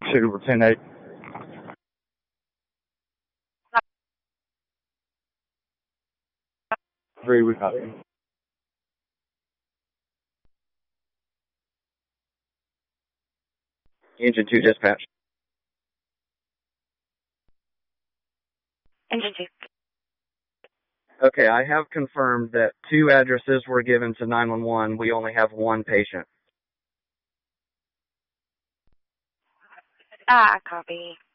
2 10-8. Agree with that. Engine 2 dispatch. Engine 2. Okay, I have confirmed that 2 addresses were given to 911. We only have 1 patient. Copy.